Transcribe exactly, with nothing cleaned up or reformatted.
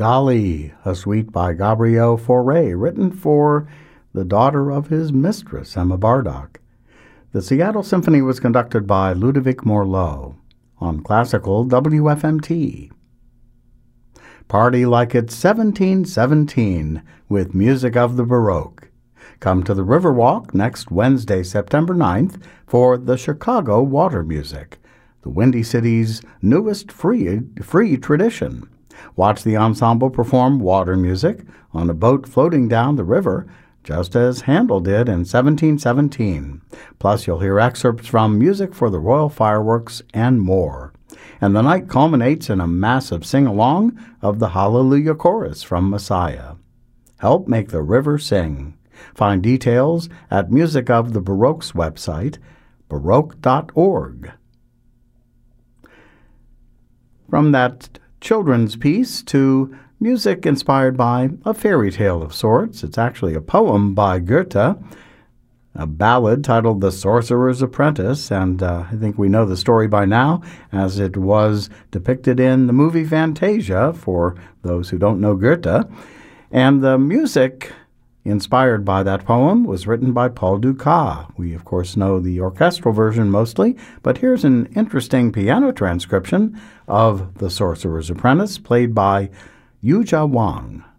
Dolly, a suite by Gabriel Fauré, written for the daughter of his mistress, Emma Bardock. The Seattle Symphony was conducted by Ludovic Morlot on classical W F M T. Party like it's seventeen seventeen with music of the Baroque. Come to the Riverwalk next Wednesday, September ninth, for the Chicago Water Music, the Windy City's newest free, free tradition. Watch the ensemble perform water music on a boat floating down the river, just as Handel did in seventeen seventeen. Plus, you'll hear excerpts from Music for the Royal Fireworks and more. And the night culminates in a massive sing-along of the Hallelujah Chorus from Messiah. Help make the river sing. Find details at Music of the Baroque's website, baroque dot org. From that children's piece to music inspired by a fairy tale of sorts. It's actually a poem by Goethe, a ballad titled The Sorcerer's Apprentice, and uh, I think we know the story by now, as it was depicted in the movie Fantasia, for those who don't know Goethe. And the music inspired by that poem was written by Paul Dukas. We, of course, know the orchestral version mostly, but here's an interesting piano transcription of The Sorcerer's Apprentice, played by Yuja Wang.